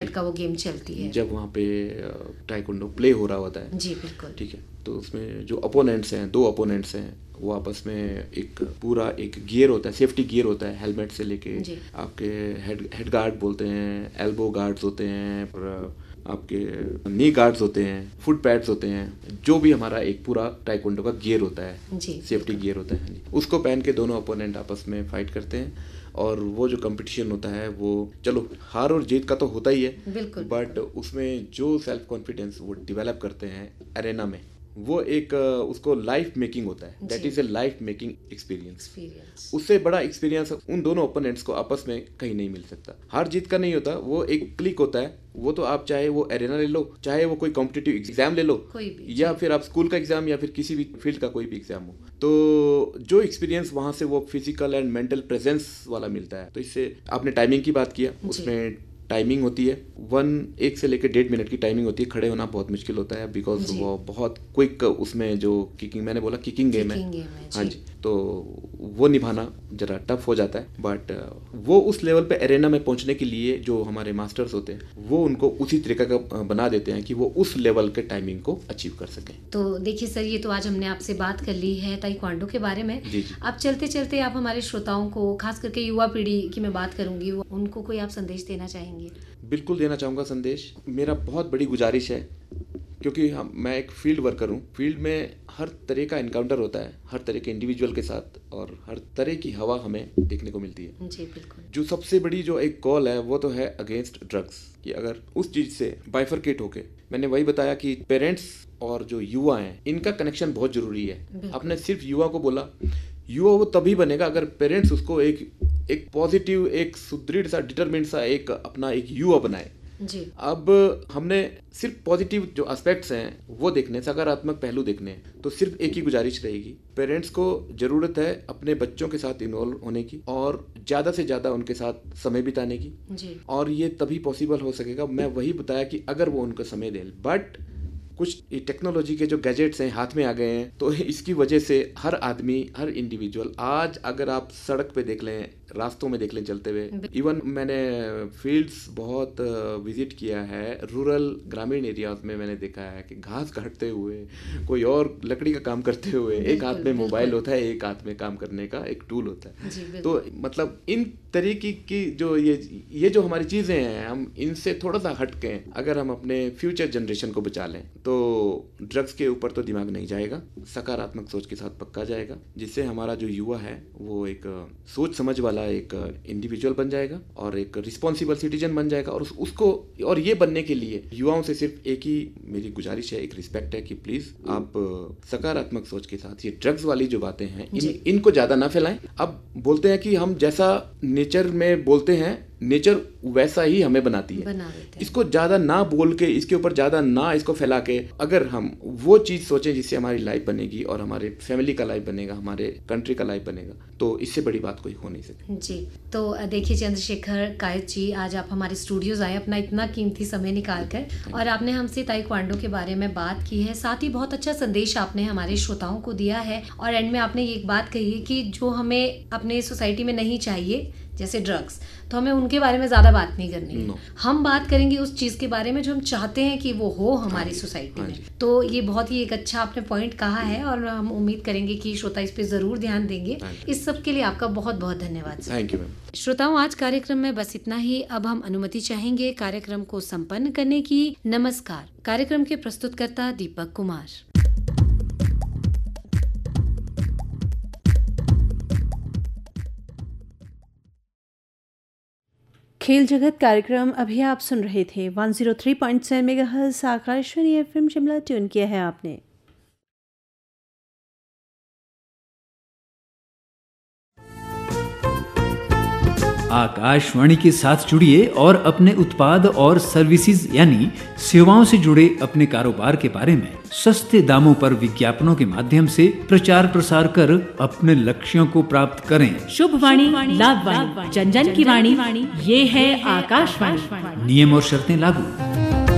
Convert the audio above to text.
Minute का वो game चलती है जब वहाँ पे ताइक्वांडो प्ले हो रहा होता है। जी बिल्कुल। ठीक है, तो उसमें जो अपोनेंट्स हैं, 2 अपोनेंट्स हैं, वो आपस में एक पूरा एक गियर होता है, सेफ्टी गियर होता है, हेलमेट से लेके आपके हेड गार्ड बोलते हैं, एल्बो गार्ड्स होते हैं, और आपके नी गार्ड्स होते हैं, फुट पैड्स होते हैं, जो भी हमारा एक पूरा ताइक्वांडो का गियर होता है, सेफ्टी गियर होता है, उसको पहन के दोनों अपोनेंट आपस में फाइट करते हैं। और वो जो कंपटीशन होता है वो चलो हार और जीत का तो होता ही है, बट उसमें जो सेल्फ कॉन्फिडेंस वो डेवलप करते हैं एरेना में, वो एक उसको लाइफ मेकिंग होता है। That is a life making experience. उससे बड़ा एक्सपीरियंस उन दोनों ओपोनेंट्स को आपस में कहीं नहीं मिल सकता। हार जीत का नहीं होता, वो एक क्लिक होता है। वो तो आप चाहे वो एरेना ले लो, चाहे वो कोई कॉम्पिटिटिव एग्जाम ले लो, या फिर आप स्कूल का एग्जाम, या फिर किसी भी फील्ड का कोई भी एग्जाम हो, तो जो एक्सपीरियंस वहां से वो फिजिकल एंड मेंटल प्रेजेंस वाला मिलता है। तो इससे आपने टाइमिंग की बात किया, उसमें टाइमिंग होती है 1 से लेकर 1.5 मिनट की टाइमिंग होती है। खड़े होना बहुत मुश्किल होता है, बिकॉज वो बहुत क्विक, उसमें जो किकिंग, मैंने बोला किकिंग गेम है, हाँ जी, तो वो निभाना जरा टफ हो जाता है। बट वो उस लेवल पे एरेना में पहुंचने के लिए जो हमारे मास्टर्स होते हैं वो उनको उसी तरीका का बना देते हैं कि वो उस लेवल के टाइमिंग को अचीव कर सकें। तो देखिए सर, ये तो आज हमने आपसे बात कर ली है ताइक्वांडो के बारे में। जी। अब चलते चलते आप हमारे श्रोताओं को, खास करके युवा पीढ़ी की मैं बात करूंगी, उनको कोई आप संदेश देना चाहेंगे? बिल्कुल देना चाहूँगा संदेश। मेरा बहुत बड़ी गुजारिश है, क्योंकि मैं एक फील्ड वर्कर हूँ। फील्ड में हर तरह का इनकाउंटर होता है, हर तरह के इंडिविजुअल के साथ, और हर तरह की हवा हमें देखने को मिलती है। जी बिल्कुल। जो सबसे बड़ी जो एक कॉल है वो तो है अगेंस्ट ड्रग्स, कि अगर उस चीज़ से बाइफरकेट होके, मैंने वही बताया कि पेरेंट्स और जो युवा हैं, इनका कनेक्शन बहुत जरूरी है। आपने सिर्फ युवा को बोला, युवा वो तभी बनेगा अगर पेरेंट्स उसको एक पॉजिटिव, एक सुदृढ़ सा, डिटरमिनेट सा एक अपना एक युवा बनाए। जी। अब हमने सिर्फ पॉजिटिव जो एस्पेक्ट्स हैं वो देखने, सकारात्मक पहलू देखने, तो सिर्फ एक ही गुजारिश रहेगी, पेरेंट्स को जरूरत है अपने बच्चों के साथ इन्वॉल्व होने की और ज़्यादा से ज़्यादा उनके साथ समय बिताने की। जी। और ये तभी पॉसिबल हो सकेगा, मैं वही बताया कि अगर वो उनको समय दें। बट कुछ टेक्नोलॉजी के जो गैजेट्स हैं हाथ में आ गए हैं, तो इसकी वजह से हर आदमी, हर इंडिविजुअल, आज अगर आप सड़क पे देख लें, रास्तों में देख लें चलते हुए, इवन मैंने फील्ड्स बहुत विजिट किया है, रूरल ग्रामीण एरियाज में मैंने देखा है कि घास काटते हुए, कोई और लकड़ी का काम करते हुए, एक हाथ में मोबाइल होता है, एक हाथ में काम करने का एक टूल होता है। तो मतलब इन तरीके की जो ये जो हमारी चीज़ें हैं, हम इनसे थोड़ा सा हट के अगर हम अपने फ्यूचर जनरेशन को बचा लें, तो ड्रग्स के ऊपर तो दिमाग नहीं जाएगा, सकारात्मक सोच के साथ पक्का जाएगा, जिससे हमारा जो युवा है वो एक सोच समझ वाला एक इंडिविजुअल बन जाएगा और एक रिस्पॉन्सिबल सिटीजन बन जाएगा। और उसको, और ये बनने के लिए युवाओं से सिर्फ एक ही मेरी गुजारिश है, एक रिस्पेक्ट है कि प्लीज आप सकारात्मक सोच के साथ ये ड्रग्स वाली जो बातें हैं इनको ज्यादा ना फैलाएं। अब बोलते हैं कि हम जैसा नेचर में बोलते हैं, नेचर वैसा ही हमें बनाती है। इसको ज्यादा ना बोल के, इसके ऊपर ज्यादा ना इसको फैला के, अगर हम वो चीज सोचें जिससे हमारी लाइफ बनेगी और हमारे फैमिली का लाइफ बनेगा, हमारे कंट्री का लाइफ बनेगा, तो इससे बड़ी बात कोई हो नहीं सकती। जी, तो देखिए चंद्रशेखर कायत जी, आज आप हमारे स्टूडियोज आए अपना इतना कीमती समय निकाल कर, और आपने हमसे ताइक्वांडो के बारे में बात की है, साथ ही बहुत अच्छा संदेश आपने हमारे श्रोताओं को दिया है। और एंड में आपने एक बात कही है कि जो हमें अपने सोसाइटी में नहीं चाहिए, जैसे ड्रग्स, तो हमें उनके बारे में ज़्यादा बात नहीं करनी है। हम बात करेंगे उस चीज़ के बारे में जो हम चाहते हैं कि वो हो हमारी सोसाइटी में। तो ये बहुत ही एक अच्छा आपने पॉइंट कहा है, और हम उम्मीद करेंगे कि श्रोता इस पे ज़रूर ध्यान देंगे। इस सब के लिए आपका बहुत बहुत धन्यवाद। Thank you ma'am. श्रोताओं, आज कार्यक्रम में बस इतना ही। अब हम अनुमति चाहेंगे कार्यक्रम को संपन्न करने की। नमस्कार। कार्यक्रम के प्रस्तुतकर्ता दीपक कुमार। खेल जगत कार्यक्रम अभी आप सुन रहे थे। 103.7 megahertz Akashvani FM Shimla tune किया है आपने। आकाशवाणी के साथ जुड़िए और अपने उत्पाद और सर्विसेज यानी सेवाओं से जुड़े अपने कारोबार के बारे में सस्ते दामों पर विज्ञापनों के माध्यम से प्रचार प्रसार कर अपने लक्ष्यों को प्राप्त करें। शुभ वाणी, लाभ वाणी, जन जन की वाणी, ये है आकाशवाणी। नियम और शर्तें लागू।